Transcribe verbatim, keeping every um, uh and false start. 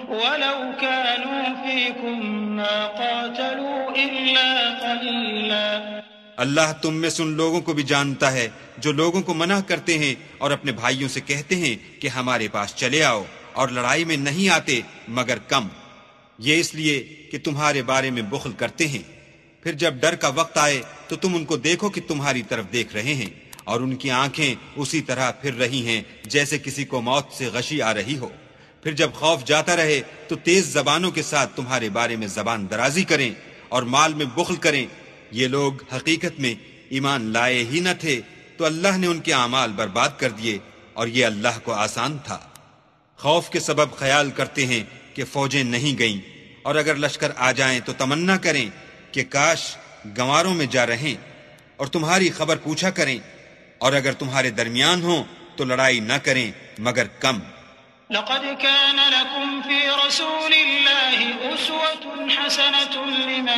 ولو كانوا فيكم ما قاتلوا إلا قليلا۔ اللہ تم میں سے ان لوگوں کو بھی جانتا ہے جو لوگوں کو منع کرتے ہیں اور اپنے بھائیوں سے کہتے ہیں کہ ہمارے پاس چلے آؤ، اور لڑائی میں نہیں آتے مگر کم، یہ اس لیے کہ تمہارے بارے میں بخل کرتے ہیں۔ پھر جب ڈر کا وقت آئے تو تم ان کو دیکھو کہ تمہاری طرف دیکھ رہے ہیں، اور ان کی آنکھیں اسی طرح پھر رہی ہیں جیسے کسی کو موت سے غشی آ رہی ہو۔ پھر جب خوف جاتا رہے تو تیز زبانوں کے ساتھ تمہارے بارے میں زبان درازی کریں اور مال میں بخل کریں۔ یہ لوگ حقیقت میں ایمان لائے ہی نہ تھے تو اللہ نے ان کے اعمال برباد کر دیے، اور یہ اللہ کو آسان تھا۔ خوف کے سبب خیال کرتے ہیں کہ فوجیں نہیں گئیں، اور اگر لشکر آ جائیں تو تمنا کریں کہ کاش گنواروں میں جا رہیں، اور تمہاری خبر پوچھا کریں، اور اگر تمہارے درمیان ہوں تو لڑائی نہ کریں مگر کم۔ لقد كان لكم في رسول الله أسوة حسنة لمن